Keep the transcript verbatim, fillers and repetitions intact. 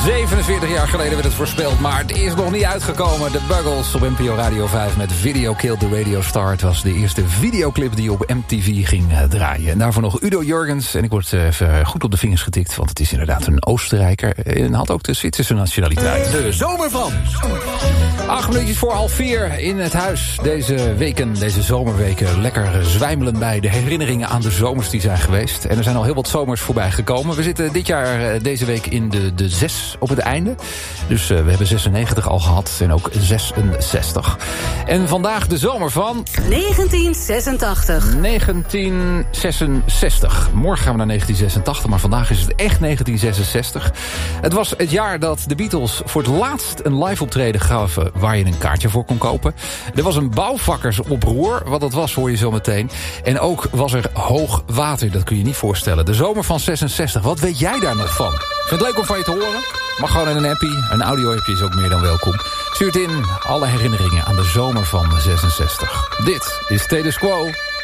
zevenenveertig jaar geleden werd het voorspeld, maar het is nog niet uitgekomen. De Buggles op N P O Radio vijf met Video Killed the Radio Star. Het was de eerste videoclip die op M T V ging uh, draaien. En daarvoor nog Udo Jurgens. En ik word uh, even goed op de vingers getikt, want het is inderdaad een Oostenrijker. En had ook de Zwitserse nationaliteit. De zomer van. Acht minuutjes voor half vier in het huis. Deze weken, deze zomerweken, lekker zwijmelen bij de herinneringen aan de zomers die zijn geweest. En er zijn al heel wat zomers voorbij gekomen. We zitten dit jaar, deze week, in de, de zes op het einde. Dus uh, we hebben zesennegentig al gehad en ook zesenzestig. En vandaag de zomer van... negentien zesentachtig. negentien zesenzestig. Morgen gaan we naar negentien zesentachtig, maar vandaag is het echt negentien zesenzestig. Het was het jaar dat de Beatles voor het laatst een live optreden gaven waar je een kaartje voor kon kopen. Er was een bouwvakkersoproer. Wat dat was, hoor je zo meteen. En ook was er hoog water. Dat kun je niet voorstellen. De zomer van zesenzestig. Wat weet jij daar nog van? Vind het leuk om van je te horen? Mag gewoon in een appie. Een audio-appie is ook meer dan welkom. Stuurt in alle herinneringen aan de zomer van zesenzestig. Dit is Status Quo.